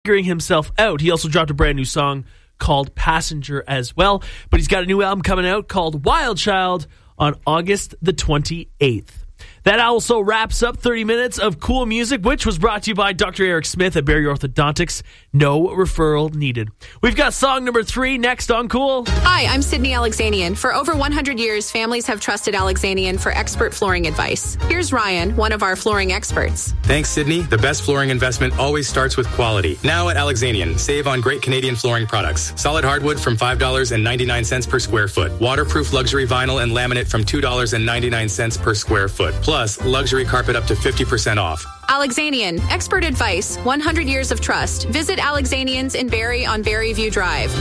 figuring himself out. He also dropped a brand new song called Passenger as well. But he's got a new album coming out called Wild Child on August the 28th. That also wraps up 30 minutes of cool music, which was brought to you by Dr. Eric Smith at Barrie Orthodontics. No referral needed. We've got song number 3 next on Cool. Hi, I'm Sydney Alexanian. For over 100 years, families have trusted Alexanian for expert flooring advice. Here's Ryan, one of our flooring experts. Thanks, Sydney. The best flooring investment always starts with quality. Now at Alexanian, save on great Canadian flooring products. Solid hardwood from $5.99 per square foot. Waterproof luxury vinyl and laminate from $2.99 per square foot. Plus, luxury carpet up to 50% off. Alexanian, expert advice, 100 years of trust. Visit Alexanians in Barrie on Barrie View Drive.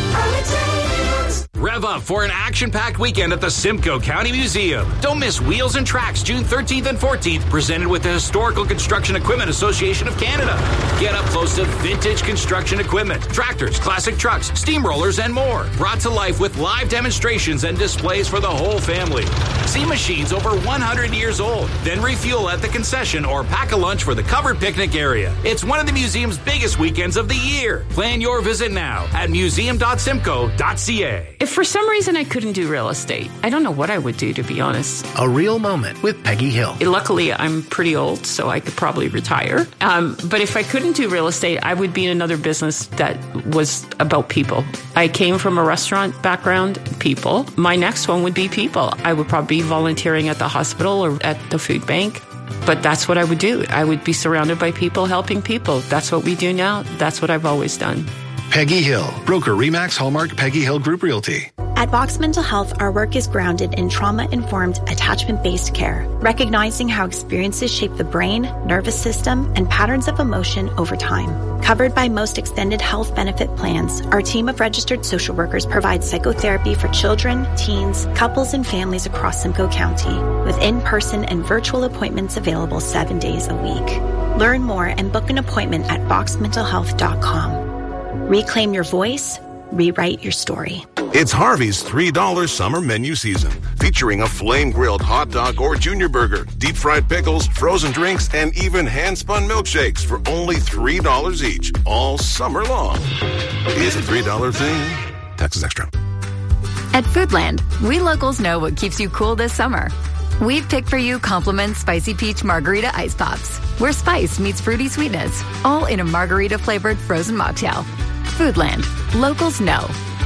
Rev up for an action-packed weekend at the Simcoe County Museum. Don't miss Wheels and Tracks June 13th and 14th, presented with the Historical Construction Equipment Association of Canada. Get up close to vintage construction equipment, tractors, classic trucks, steamrollers, and more. Brought to life with live demonstrations and displays for the whole family. See machines over 100 years old. Then refuel at the concession or pack a lunch for the covered picnic area. It's one of the museum's biggest weekends of the year. Plan your visit now at museum.simcoe.ca. If for some reason I couldn't do real estate, I don't know what I would do, to be honest. A real moment with Peggy Hill. Luckily, I'm pretty old, so I could probably retire. But if I couldn't do real estate, I would be in another business that was about people. I came from a restaurant background, people. My next one would be people. I would probably be volunteering at the hospital or at the food bank. But that's what I would do. I would be surrounded by people, helping people. That's what we do now. That's what I've always done. Peggy Hill, broker RE/MAX Hallmark Peggy Hill Group Realty. At Vox Mental Health, our work is grounded in trauma-informed, attachment-based care, recognizing how experiences shape the brain, nervous system, and patterns of emotion over time. Covered by most extended health benefit plans, our team of registered social workers provides psychotherapy for children, teens, couples, and families across Simcoe County, with in-person and virtual appointments available 7 days a week. Learn more and book an appointment at voxmentalhealth.com. Reclaim your voice, rewrite your story. It's Harvey's $3 summer menu season, featuring a flame-grilled hot dog or junior burger, deep-fried pickles, frozen drinks, and even hand-spun milkshakes for only $3 each, all summer long. Is a $3 thing? Taxes extra. At Foodland, we locals know what keeps you cool this summer. We've picked for you Compliment Spicy Peach Margarita Ice Pops, where spice meets fruity sweetness, all in a margarita-flavored frozen mocktail. Foodland. Locals know.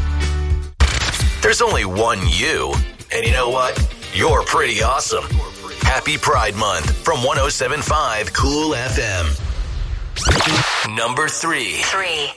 There's only one you. And you know what? You're pretty awesome. Happy Pride Month from 107.5 Cool FM. Number 3.